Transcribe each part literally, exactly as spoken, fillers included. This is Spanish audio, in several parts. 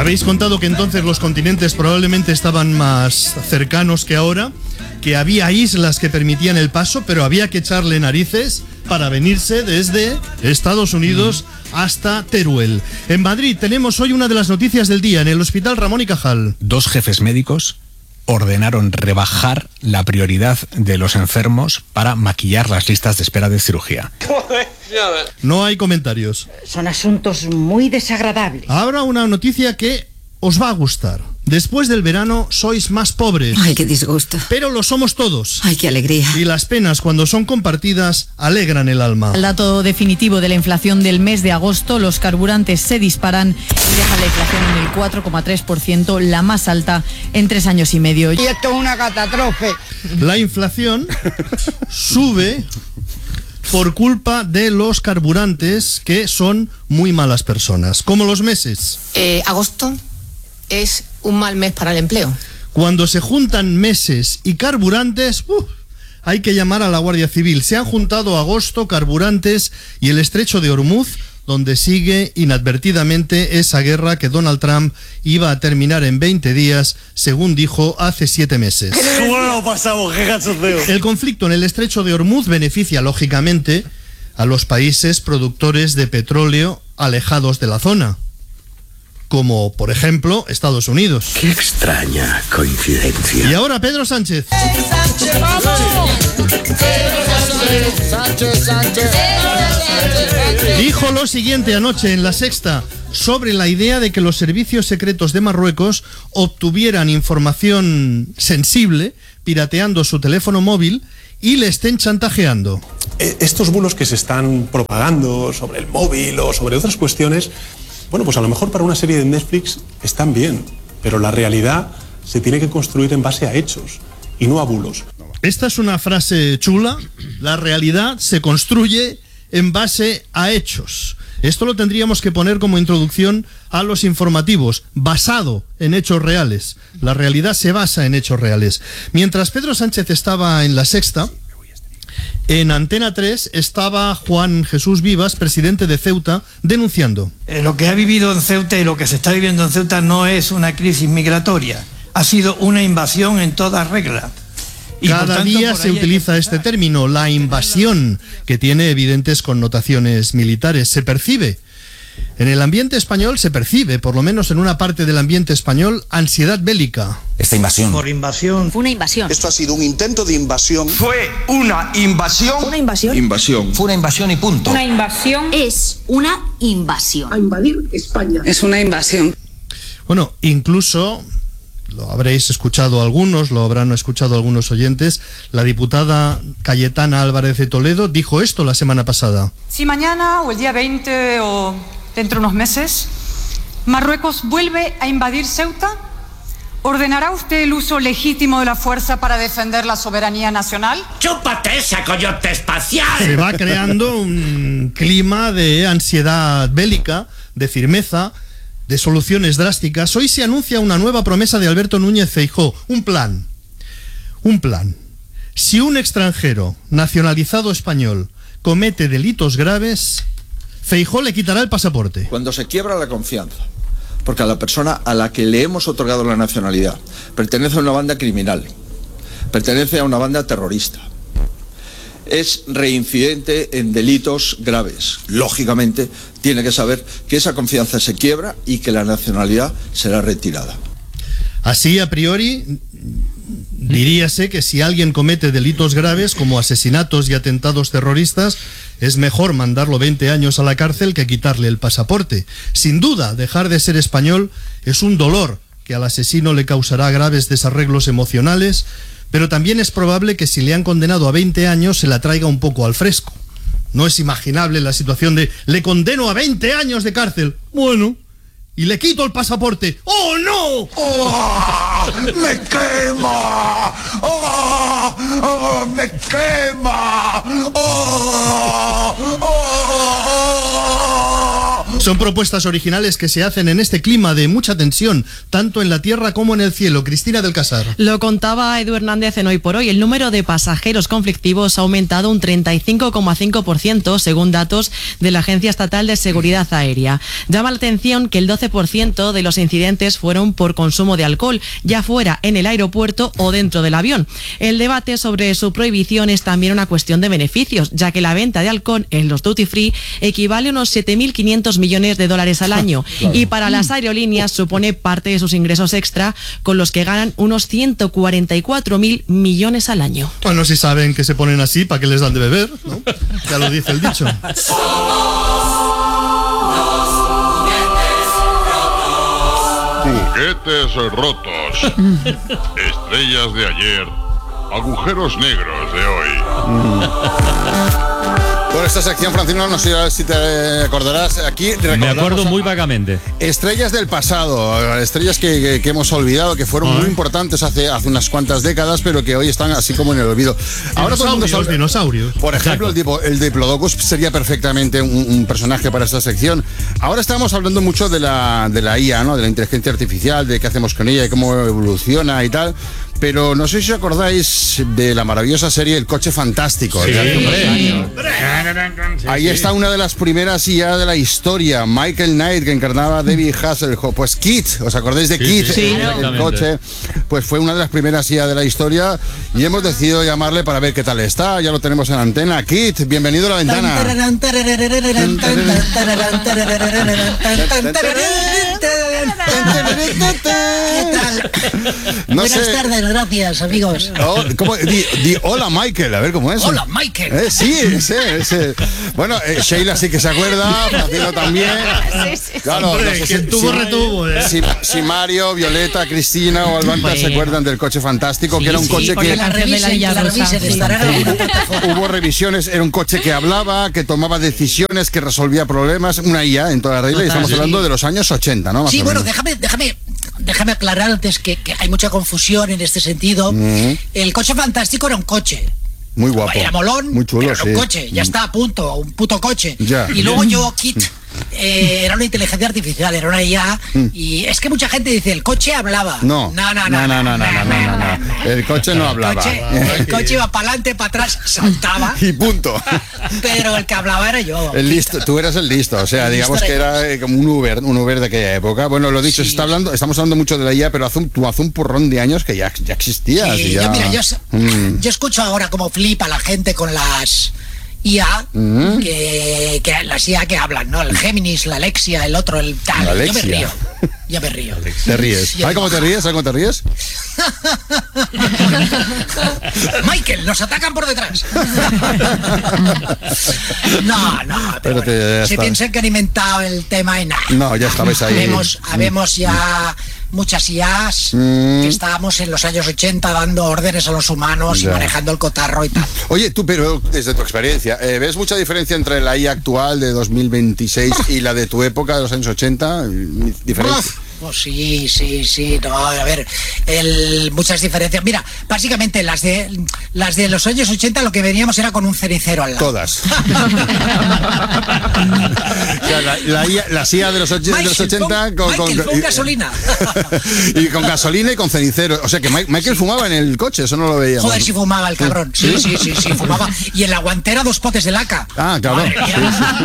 Habéis contado que entonces los continentes probablemente estaban más cercanos que ahora, que había islas que permitían el paso, pero había que echarle narices para venirse desde Estados Unidos hasta Teruel. En Madrid tenemos hoy una de las noticias del día en el Hospital Ramón y Cajal. Dos jefes médicos ordenaron rebajar la prioridad de los enfermos para maquillar las listas de espera de cirugía. No hay comentarios. Son asuntos muy desagradables. Ahora una noticia que os va a gustar. Después del verano sois más pobres. Ay, qué disgusto. Pero lo somos todos. Ay, qué alegría. Y las penas, cuando son compartidas, alegran el alma. El dato definitivo de la inflación del mes de agosto, los carburantes se disparan y dejan la inflación en el cuatro coma tres por ciento, la más alta en tres años y medio. Y esto es una catástrofe. La inflación sube por culpa de los carburantes, que son muy malas personas, como los meses. Eh, agosto es un mal mes para el empleo. Cuando se juntan meses y carburantes, uh, hay que llamar a la Guardia Civil. Se han juntado agosto, carburantes y el estrecho de Hormuz, donde sigue inadvertidamente esa guerra que Donald Trump iba a terminar en veinte días, según dijo hace siete meses. El conflicto en el estrecho de Hormuz beneficia, lógicamente, a los países productores de petróleo alejados de la zona, como, por ejemplo, Estados Unidos. Qué extraña coincidencia. Y ahora Pedro Sánchez. Sánchez, vamos. Sánchez, Sánchez, Sánchez. Dijo lo siguiente anoche en La Sexta sobre la idea de que los servicios secretos de Marruecos obtuvieran información sensible pirateando su teléfono móvil y le estén chantajeando. Estos bulos que se están propagando sobre el móvil o sobre otras cuestiones, bueno, pues a lo mejor para una serie de Netflix están bien, pero la realidad se tiene que construir en base a hechos y no a bulos. Esta es una frase chula. La realidad se construye en base a hechos. Esto lo tendríamos que poner como introducción a los informativos, basado en hechos reales. La realidad se basa en hechos reales. Mientras Pedro Sánchez estaba en La Sexta, en Antena tres estaba Juan Jesús Vivas, presidente de Ceuta, denunciando. Eh, lo que ha vivido en Ceuta y lo que se está viviendo en Ceuta no es una crisis migratoria, ha sido una invasión en toda regla. Y Cada tanto, día se utiliza este término, la invasión, que tiene evidentes connotaciones militares. Se percibe, en el ambiente español se percibe, por lo menos en una parte del ambiente español, ansiedad bélica. Esta invasión. Por invasión. Fue una invasión. Esto ha sido un intento de invasión. Fue una invasión. Una invasión. Invasión. Fue una invasión y punto. Una invasión es una invasión. A invadir España. Es una invasión. Bueno, incluso, lo habréis escuchado algunos, lo habrán escuchado algunos oyentes, la diputada Cayetana Álvarez de Toledo dijo esto la semana pasada. Si mañana o el día veinte o dentro de unos meses Marruecos vuelve a invadir Ceuta, ¿ordenará usted el uso legítimo de la fuerza para defender la soberanía nacional? ¡Chúpate esa coyote espacial! Se va creando un clima de ansiedad bélica, de firmeza, de soluciones drásticas. Hoy se anuncia una nueva promesa de Alberto Núñez Feijóo, un plan, un plan. Si un extranjero nacionalizado español comete delitos graves, Feijóo le quitará el pasaporte. Cuando se quiebra la confianza, porque a la persona a la que le hemos otorgado la nacionalidad pertenece a una banda criminal, pertenece a una banda terrorista, es reincidente en delitos graves, lógicamente tiene que saber que esa confianza se quiebra y que la nacionalidad será retirada. Así, a priori, diríase que si alguien comete delitos graves como asesinatos y atentados terroristas, es mejor mandarlo veinte años a la cárcel que quitarle el pasaporte. Sin duda, dejar de ser español es un dolor que al asesino le causará graves desarreglos emocionales, pero también es probable que si le han condenado a veinte años se la traiga un poco al fresco. No es imaginable la situación de le condeno a veinte años de cárcel. Bueno, y le quito el pasaporte. ¡Oh, no! ¡Oh! ¡Me quema! ¡Oh! ¡Oh! ¡Me quema! ¡Oh! ¡Oh! Son propuestas originales que se hacen en este clima de mucha tensión, tanto en la tierra como en el cielo. Cristina del Casar. Lo contaba Edu Hernández en Hoy por Hoy. El número de pasajeros conflictivos ha aumentado un treinta y cinco coma cinco por ciento según datos de la Agencia Estatal de Seguridad Aérea. Llama la atención que el doce por ciento de los incidentes fueron por consumo de alcohol, ya fuera en el aeropuerto o dentro del avión. El debate sobre su prohibición es también una cuestión de beneficios, ya que la venta de alcohol en los duty free equivale a unos siete mil quinientos millones de dólares al año y para las aerolíneas supone parte de sus ingresos extra, con los que ganan unos ciento cuarenta y cuatro mil millones al año. Bueno, si saben que se ponen así, ¿para qué les dan de beber? ¿No? Ya lo dice el dicho. Juguetes rotos, estrellas de ayer, agujeros negros de hoy. Bueno, esta sección, Francino, no sé si te acordarás. Aquí me acuerdo muy vagamente. Estrellas del pasado, estrellas que, que, que hemos olvidado, que fueron muy importantes hace, hace unas cuantas décadas, pero que hoy están así como en el olvido. Ahora todo el mundo sabe, dinosaurios. Por ejemplo, el, tipo, el Diplodocus sería perfectamente un, un personaje para esta sección. Ahora estamos hablando mucho de la, de la I A, ¿no? De la inteligencia artificial, de qué hacemos con ella y cómo evoluciona y tal. Pero no sé si os acordáis de la maravillosa serie El Coche Fantástico. Sí, hombre. Ahí está una de las primeras I A de la historia, Michael Knight, que encarnaba a David Hasselhoff. Pues Kit, ¿os acordáis de sí, Kit? Sí, sí, el, el coche. Pues fue una de las primeras I A de la historia y hemos decidido llamarle para ver qué tal está. Ya lo tenemos en antena. Kit, bienvenido a La Ventana. No Buenas sé. tardes, gracias, amigos. Oh, ¿cómo? Di, di, hola, Michael, a ver cómo es. Hola, Michael. Eh, sí, ese, ese. Bueno, eh, Sheila sí que se acuerda, Francino también. Sí, sí. Claro, Hombre, no sé si, tuvo, si, retuvo, eh. si, si Mario, Violeta, Cristina o Albanta bueno. se acuerdan del Coche Fantástico, sí, que era un sí, coche que... La revisen, la la revisen, sí. Hubo revisiones, era un coche que hablaba, que tomaba decisiones, que resolvía problemas, una I A en toda la regla, y estamos sí. hablando de los años ochenta, ¿no? Más sí, bueno, déjame, déjame... Déjame aclarar antes que, que hay mucha confusión en este sentido. Mm. El Coche Fantástico era un coche. Muy guapo. Era molón, muy chulo, pero era sí. un coche. Ya está, a punto, un puto coche. Ya. Y luego yo, Kit, eh, era una inteligencia artificial, era una I A. Mm. Y es que mucha gente dice, el coche hablaba. No, no, no, no, no, no, no, no, no, no, no. El coche no hablaba. El coche, el coche iba para adelante, para atrás, saltaba. Y punto. Pero el que hablaba era yo. El listo, tú eras el listo, o sea, el digamos que era eh, como un Uber, un Uber de aquella época. Bueno, lo dicho, sí. se está hablando, estamos hablando mucho de la I A, pero hace un, tú hace un porrón de años que ya, ya existía. Sí, ya... Yo, mira, yo, mm. yo escucho ahora como flipa la gente con las I A, mm. que, que las I A que hablan, ¿no? El Géminis, la Alexia, el otro, el tal. La yo me río. Ya me río. Te ríes. ¿Sabes cómo te ríes? ¿Sabes cómo te ríes? Michael, nos atacan por detrás. No, no. Pero Espérate, bueno, se piensan que han inventado el tema y nada. No, ya estabais ahí. Habemos, habemos ya muchas I As mm. que estábamos en los años ochenta dando órdenes a los humanos ya. y manejando el cotarro y tal. Oye, tú, pero desde tu experiencia, ¿eh, ¿ves mucha diferencia entre la I A actual de dos mil veintiséis y la de tu época de los años ochenta? ¿Diferencia? Uf. Oh, sí, sí, sí, no, a ver, el, muchas diferencias. Mira, básicamente las de las de los años ochenta lo que veníamos era con un cenicero al lado. Todas. O sea, la, la I A, las I A de los, och Michael, de los ochenta con, con, Michael, con, con gasolina. Y con gasolina y con cenicero. O sea que Michael fumaba en el coche, eso no lo veíamos. Joder, si fumaba el cabrón. Sí, sí, sí, sí, sí fumaba. Y en la guantera dos potes de laca. Ah, claro. Sí, sí.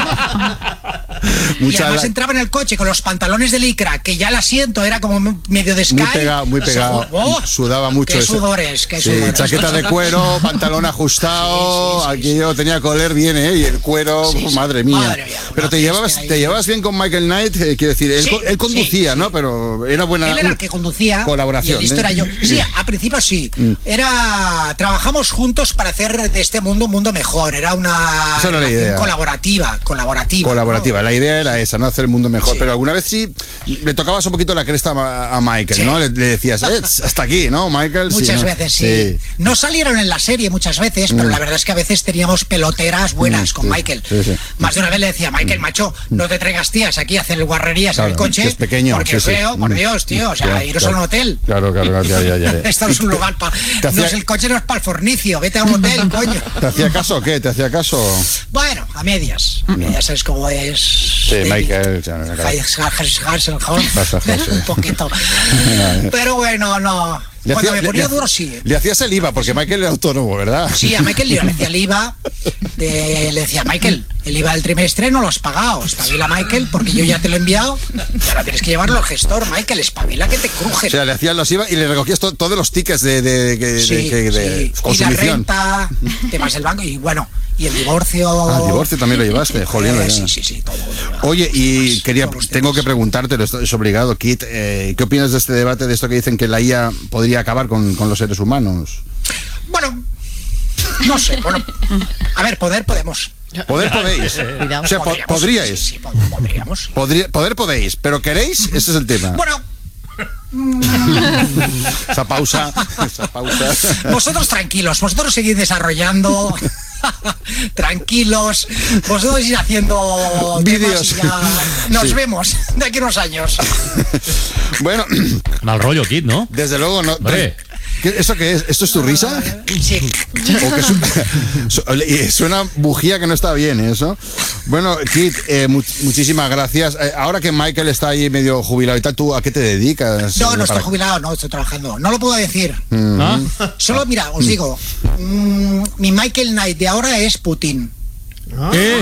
Y además la... entraba en el coche con los pantalones de licra, que ya el asiento era como medio de Sky. Muy pegado, muy pegado. Oh, sudaba mucho. Qué ese. sudores, qué sí, sudores. Chaqueta de cuero, pantalón ajustado, sí, sí, sí, aquí sí, yo tenía que oler bien, ¿eh? Y el cuero, sí, sí. madre mía. Madre mía Pero te llevabas, te llevabas bien con Michael Knight, eh, quiero decir, él, sí, él conducía, sí, ¿no? Pero era buena. Él era el que conducía. Colaboración. Y el listo ¿eh? era yo. Sí, a principio sí. Mm. Era. Trabajamos juntos para hacer de este mundo un mundo mejor. Era una esa era la idea. colaborativa, colaborativa. Colaborativa. ¿no? La idea era esa, ¿no? Hacer el mundo mejor. Sí. Pero alguna vez sí le tocabas un poquito la cresta a, a Michael, sí. ¿no? Le, le decías, eh, hasta aquí, ¿no, Michael? Muchas sí, veces, ¿no? sí. sí. No salieron en la serie muchas veces, pero mm. la verdad es que a veces teníamos peloteras buenas mm, con sí, Michael. Sí, sí. Más de una vez le decía, Michael, macho, no te traigas tías aquí a hacer guarrerías claro, en el coche. Es pequeño. Porque sí, feo, sí. por Dios, tío. O sea, claro, iros claro. a un hotel. Claro, claro, ya, ya, ya. Esto no es un lugar para... Hacía... No es el coche, no es para el fornicio. Vete a un hotel, coño. ¿Te hacía caso o qué? ¿Te hacía caso? Bueno, a medias. A medias es como es... Sí, Michael. Un poquito. Pero bueno, no. Le Cuando hacía- me ponía le- duro, sí. Le hacías el I V A, porque Michael era autónomo, ¿verdad? Sí, a Michael le decía el I V A, de- le decía, Michael, el I V A del trimestre no lo has pagado, espabila Michael, porque yo ya te lo he enviado, y ahora tienes que llevarlo al gestor, Michael, espabila que te O crujen. sea, le hacías los I V A y le recogías to- todos los tickets de, de, de- de- Sí, de- de sí. Y la consumición. renta, temas del banco, y bueno, y el divorcio. Ah, el divorcio también lo llevaste, jolín. Eh, sí, sí, sí, todo. Oye, y quería, tengo que preguntarte, esto es obligado, Kit, eh, ¿qué opinas de este debate, de esto que dicen que la I A podría acabar con, con los seres humanos? Bueno, no sé, bueno, a ver, poder podemos. Poder podéis. Cuidado. O sea, po- Podríamos, podríais. sí, sí, pod- podríamos. Podría- poder podéis, pero ¿queréis? Ese es el tema. Bueno. Esa pausa, esa pausa. Vosotros tranquilos, vosotros seguid desarrollando. Tranquilos, vosotros ir haciendo Vídeos. temas y ya nos Sí. vemos de aquí a unos años. Bueno. Mal rollo, Kit, ¿no? Desde luego, no. Hombre. ¿Qué- ¿Eso qué es? ¿Esto es tu risa? Sí. ¿O que su- su- y suena bujía que no está bien, ¿eh? Eso. Bueno, Kit, eh, mu- muchísimas gracias. Eh, ahora que Michael está ahí medio jubilado y tal, ¿tú a qué te dedicas? No, no Eh, para- estoy jubilado, no, estoy trabajando. No lo puedo decir. Mm. ¿Ah? Solo, mira, os digo, mm, mi Michael Knight de ahora es Putin. ¿Qué?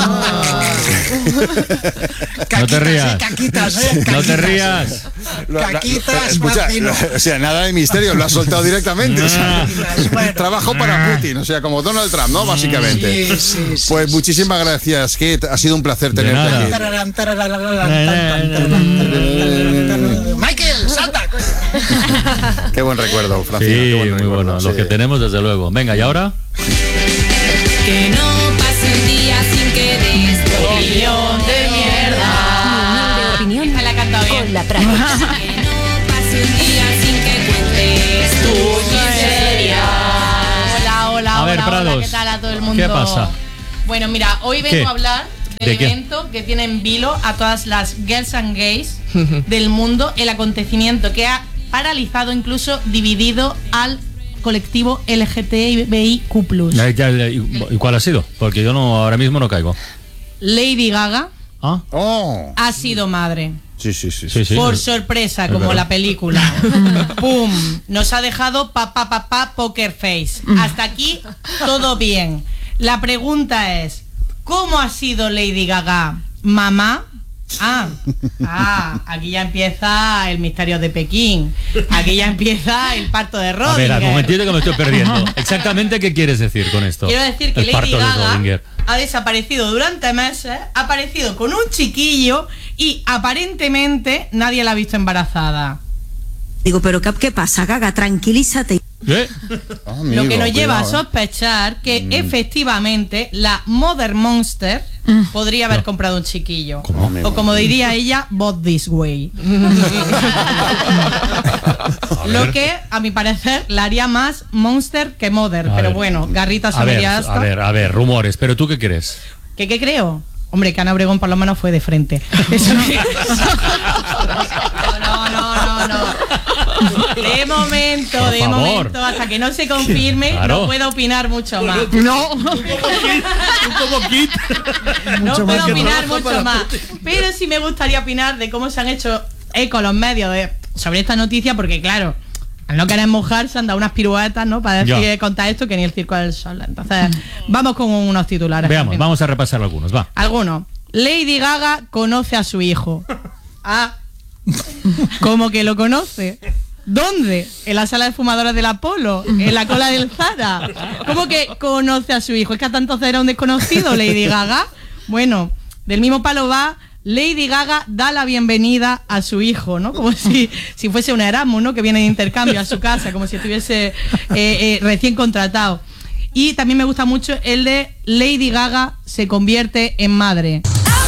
No te rías. eh, caquitas, eh, No te caquitas. rías. Lo- lo- Caquitas, escucha, Martino. o sea, nada de misterio, lo has soltado directamente. O sea, trabajo para Putin, o sea, como Donald Trump, ¿no? Básicamente. Sí, sí, sí, Pues muchísimas gracias, Kit. Ha sido un placer tenerte nada. aquí. Tararán, tararán, tararán, tararán. Michael, salta. Qué buen recuerdo, Francisco. Sí, qué buen muy recuerdo, bueno. sí. Los que tenemos, desde luego. Venga, ¿y ahora? Que no pase un día sin que des tu opinión de mierda. Opinión Esta la he cantado bien. con la práctica. Que no pase un día sin que cuentes tus miserias. Hola, hola, A ver, hola, hola, Prados, ¿qué tal a todo el mundo? ¿qué pasa? Bueno, mira, hoy vengo ¿Qué? a hablar del ¿De qué? evento que tiene en vilo a todas las girls and gays del mundo, el acontecimiento que ha paralizado, incluso dividido al colectivo L G T B I Q plus. Ya, ya, ya, ¿Y y cuál ha sido? Porque yo no ahora mismo no caigo. Lady Gaga ¿Ah? Oh. ha sido madre. Sí, sí, sí. Sí, sí. Por Es- sorpresa, es como verdad. la película. ¡Pum! Nos ha dejado pa pa pa pa poker face. Hasta aquí todo bien. La pregunta es, ¿cómo ha sido Lady Gaga mamá? Ah, ah, aquí ya empieza el misterio de Pekín. Aquí ya empieza el parto de A Rodinger. ver, al momentito que me estoy perdiendo. Exactamente, ¿qué quieres decir con esto? Quiero decir que El Lady parto de Gaga Rodinger. ha desaparecido durante meses, ha aparecido con un chiquillo y aparentemente nadie la ha visto embarazada. Digo, pero ¿qué, qué pasa, Gaga? Tranquilízate. ¿Eh? Lo que nos lleva a cuidado, eh. sospechar que efectivamente la Mother Monster podría haber comprado un chiquillo. ¿Cómo? O como diría ella, bought this way. Lo que, a mi parecer, la haría más Monster que Mother. A Pero ver. bueno, Garrita A ver, Somería a ver, a ver, rumores. ¿Pero tú qué crees? ¿Qué, ¿Qué creo? Hombre, que Ana Obregón por lo menos fue de frente. Eso que- No, no, no, no. De momento, Por de favor. momento, hasta que no se confirme, Claro. no puedo opinar mucho más. No. como Kit. No Mucho puedo más que opinar trabajo mucho para más. Pero sí me gustaría opinar de cómo se han hecho eco los medios de- sobre esta noticia, porque claro, al no querer mojar se han dado unas piruetas, ¿no? Para decir, Ya. contar esto que ni el circo del sol. Entonces, vamos con unos titulares. Veamos, vamos a repasar algunos, va. Algunos. Lady Gaga conoce a su hijo. Ah. ¿Cómo que lo conoce? ¿Dónde? ¿En la sala de fumadores del Apolo? ¿En la cola del Zara? ¿Cómo que conoce a su hijo? ¿Es que hasta entonces era un desconocido, Lady Gaga? Bueno, del mismo palo va, Lady Gaga da la bienvenida a su hijo, ¿no? Como si, si fuese un Erasmus, ¿no? Que viene de intercambio a su casa, como si estuviese eh, eh, recién contratado. Y también me gusta mucho el de Lady Gaga se convierte en madre.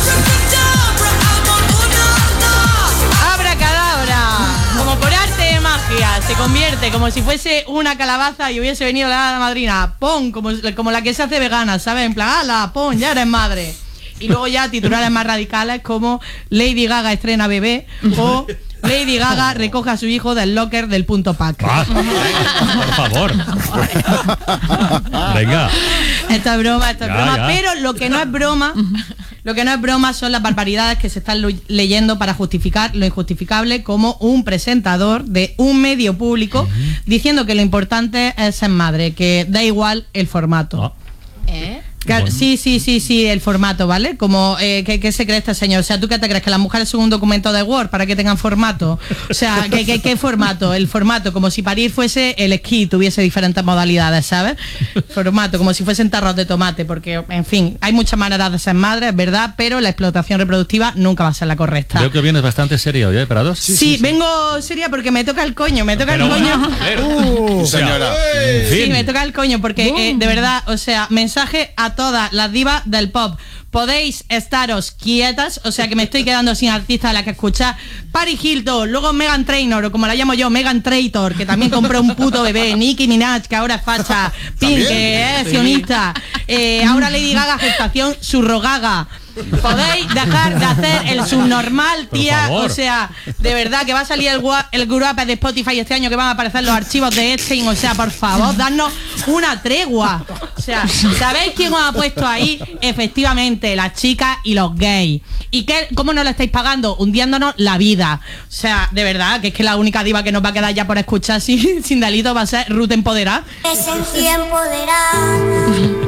¡Abracadabra! Como por arte de magia, se convierte como si fuese una calabaza y hubiese venido la hada madrina. ¡Pon! Como, como la que se hace vegana, ¿sabes? En plan, ¡ala! ¡Pon! Ya eres madre. Y luego ya titulares más radicales como Lady Gaga estrena bebé o Lady Gaga recoge a su hijo del locker del punto pack. Ah, por favor. Venga. Esto es broma, esto es Ya, broma. ya. Pero lo que no es broma, Lo que no es broma son las barbaridades que se están lo- leyendo para justificar lo injustificable, como un presentador de un medio público diciendo que lo importante es ser madre, que da igual el formato. ¿Eh? Claro, sí, sí, sí, sí, el formato, ¿vale? Como, eh, ¿qué, ¿qué se cree este señor? O sea, ¿tú qué te crees? ¿Que las mujeres son un documento de Word para que tengan formato? O sea, ¿qué, qué, qué formato? El formato, como si parir fuese el esquí, tuviese diferentes modalidades, ¿sabes? Formato, como si fuesen tarros de tomate, porque, en fin, hay muchas maneras de ser madre, es verdad, pero la explotación reproductiva nunca va a ser la correcta. Veo que vienes bastante serio hoy, ¿eh, Prados? Sí, vengo seria porque me toca el coño, me toca Pero el coño. bueno, a ver. Uh, señora. En Sí, fin. me toca el coño porque eh, de verdad, o sea, mensaje a todas las divas del pop. Podéis estaros quietas, o sea que me estoy quedando sin artista a la que escuchar. Paris Hilton, luego Megan Trainor, o como la llamo yo, Megan Traitor, que también compró un puto bebé, Nicki Minaj, que ahora es facha, Pink, que es sionista, eh, ahora Lady Gaga, gestación surrogaga. Podéis dejar de hacer el subnormal, tía. O sea, de verdad que va a salir el, gua- el grupo de Spotify este año, que van a aparecer los archivos de Epstein. O sea, por favor, dadnos una tregua. O sea, ¿sabéis quién os ha puesto ahí? Efectivamente, las chicas y los gays. ¿Y qué, cómo no lo estáis pagando? Hundiéndonos la vida. O sea, de verdad, que es que la única diva que nos va a quedar ya por escuchar sin, sin delito va a ser Ruth Empoderada. Esencia empoderada.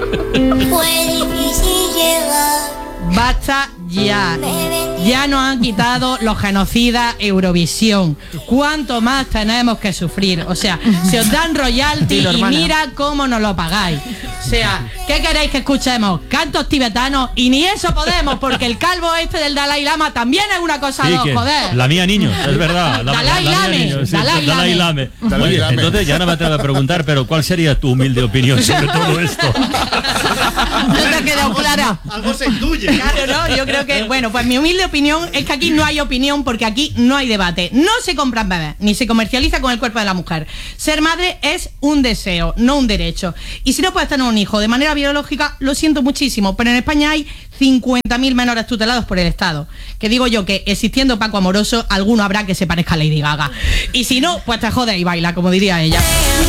Fue difícil llegar. Basta ya. Ya nos han quitado los genocidas Eurovisión. ¿Cuánto más tenemos que sufrir? O sea, se os dan royalty Dilo, y hermana. mira cómo nos lo pagáis. O sea, ¿qué queréis que escuchemos? Cantos tibetanos, y ni eso podemos, porque el calvo este del Dalai Lama también es una cosa Sí, dos, que joder. la mía niño, es verdad. La, Dalai la mía Lame, niño, sí, Dalai Dalai Lame. Lame. Dalai Oye, Lame. entonces ya no me atrevo a preguntar, pero ¿cuál sería tu humilde opinión sobre todo esto? ¿No te ha quedado clara? Algo se intuye. Claro, no, yo creo que, bueno, pues mi humilde opinión es que aquí no hay opinión, porque aquí no hay debate. No se compran bebés, ni se comercializa con el cuerpo de la mujer. Ser madre es un deseo, no un derecho. Y si no puedes tener un hijo de manera biológica, lo siento muchísimo, pero en España hay cincuenta mil menores tutelados por el Estado. Que digo yo que existiendo Paco Amoroso, alguno habrá que se parezca a Lady Gaga. Y si no, pues te jode y baila, como diría ella.